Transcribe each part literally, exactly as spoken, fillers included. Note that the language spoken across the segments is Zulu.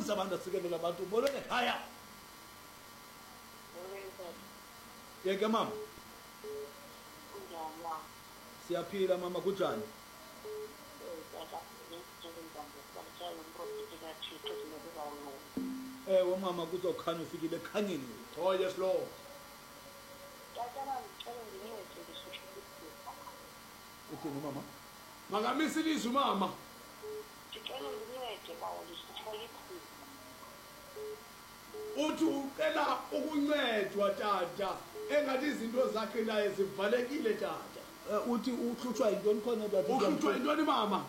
buza abantu asikelela abantu boleke ekhaya yeke mama siyaphila mama kunjani ewe mama kuzokhanya ufikile ekhanyeni Oh yes Lord. uthini mama Makamisa ilizwi mama. Uthi ucela ukuncedwa tata engathi izinto zakhe naye zivalekile tata. Eh, uthi uhlutshwa yintoni khona tata Uhlutshwa yintoni mama?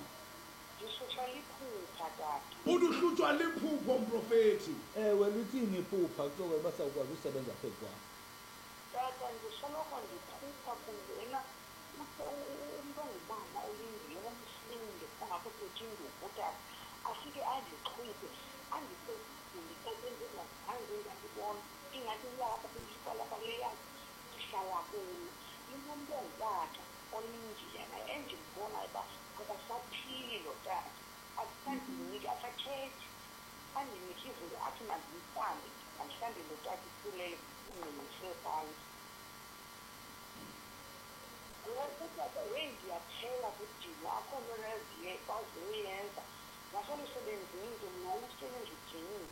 Uthi uhlutshwa liphupho umprofeti. ewe lithini iphupha kuzoke basawukwazi usebenza phezu kwakho Tata ngisoloko ndiphupha kungena umuntu ongubaba olindileyo omhlinde ongakuthethi induku tata afike andixhwithe andisezindikateni ezingazange ndandibona ingathi lapha kwisikwalapha leya ndihlala kuyo into ongutata olindiyena endimbonayo uba akasaphili lo tata akasandiniki akathethi andiniki izinto athi mandimhlambe andihlambe lo tata isilele unqinise phantsi Tata wey ndiyaphela kudinwa akho nto neziye bazoyenza nasemsebenzini ndimnomsebenzi udinile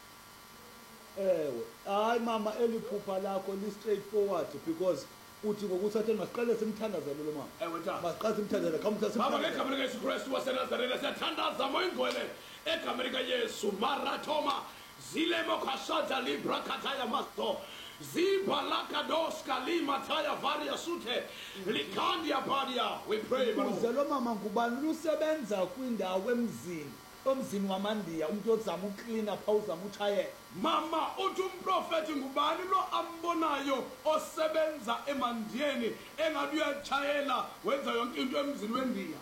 ewe hayi mama eliphupha lakho li-straight forward because uthi ngokuthathe masiqale simthandazele lo mama Ewe tata. masiqale simthandazele khamutha Baba simthandazele ngegama likaYesu Kristu waseNazareth siyathandaza moyingcwele egama likaYesu maratoma zilemo khashata libra kataya masto zibalakadoska limataya varia sute likandia padia. We pray uze lo mama ngubani lusebenza kwindawo emzini omzini wamandiya umuntu ozama uklina pha uzama utshayela Mama uthi umprofeti ngubani lo ambonayo osebenza emandiyeni engabe uyatshayela wenza yonke into emzini wendiya.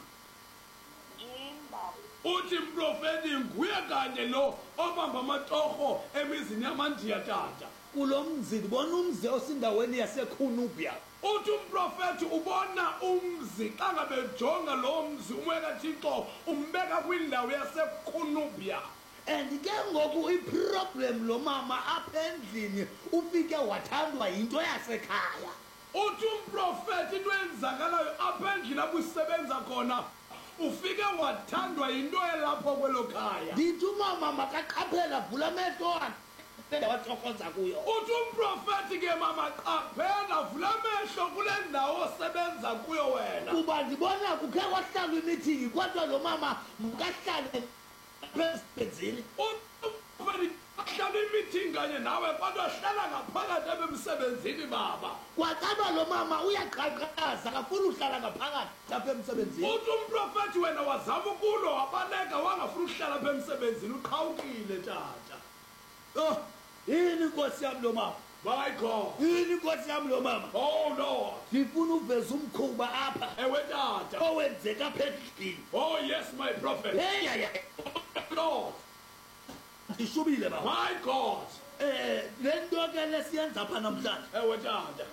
ndimba Uthi umprofeti nguye kanye lo obamba amatorho emizini yamandiya tata. kulo mzini bona umzi osindaweni yasekhunubya Uthi umprofeti ubona umzi xa ngabe jonga lo mzi umweka Thixo umbeka kwindawo yasekhunubya. and ke ngoku iproblem lo mama apha endlini ufike wathandwa yinto yasekhaya Uthi umprofeti into enzakalayo apha endlini apho usebenza khona ufike wathandwa yinto elapho kwelo khaya. ndithi umama makaqaphela vula amehlo akhe wathokoza kuyo Uthi umprofeti ke mama qaphela vula amehlo kule ndawo osebenza kuyo wena. kuba ndibona kukhe kwahlalwa imithingi kodwa lo mama mkahlale phezenzini Umprofeti ahlala imeeting kanye nawe kodwa hlala ngaphakathi emsebenzini baba. kwacaba lo mama uyaqhaqhaza akafuna uhlala ngaphakathi apha emsebenzini Uthi umprofeti wena wazama ukulo wabaleka wangafuna ukuhlala apha emsebenzini uqhawukile tata. oh yini inkosi yami lo mama My God. yini inkosi yami lo mama Oh Lord. ndifuna uveza umkhuba apha Ewe tata. owenzeka apha endlini Oh yes my prophet. heyaya Lord. ndishubile baba My God. eh le nto ke lesiyenza apha namhlanje Ewe tata.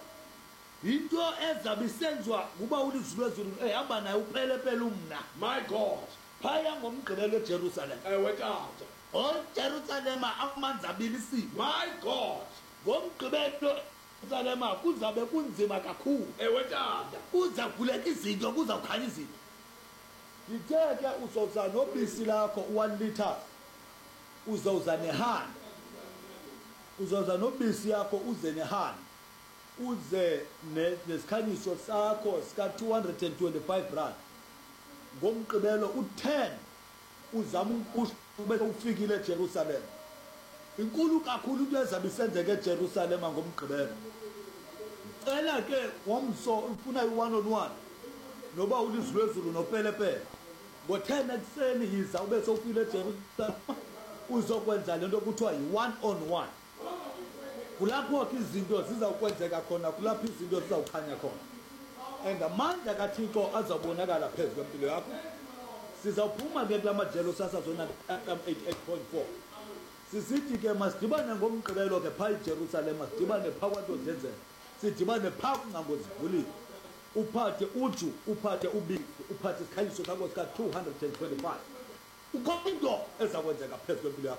into ezabe isenziwa kuba ulizwi lwezulu ehamba naye uphelepele umna My God. phaya ngomgqibelo ejerusalem Ewe tata. ojerusalema amanzi abilisile My God. ngomgqibelo ejerusalema kuzabe kunzima kakhulu Ewe tata. kuzavuleka izinto kuzawukhanya izinto ndithe ke uzawuza nobisi lakho one litre uzawuza nehani uzawuza nobisi yakho uze nehani uze nesikhanyiso sakho sika two hundred twenty-five rand ngomgqibelo u-ten uzama ube ufikile ejerusalem inkulu kakhulu into ezabe isenzeka ejerusalema ngomgqibelo cela ke ngomso ufuna i-one on one noba ulizwi lwezulu nopelepele ngo-ten ekuseni yiza ube sowufile ejerusalem uzokwenza le nto kuthiwa yi-one on one kulapho ke izinto zizawukwenzeka khona kulapho izinto zizawukhanya khona and amandla kathixo azawubonakala phezu kwempilo yakho sizawuphuma ke kula majelo sasazona eighty-eight point four sisithi ke masidibane ngomgqibelo ke phaa ejerusalem masidibane phaa kwanto zenzeka sidibane phaa kungcango zivulile uphathe uju uphathe ubisi uphathe isikhanyiso sakho sika two hundred twenty-five ukho into eza kwenzeka phezu kwempilo yakho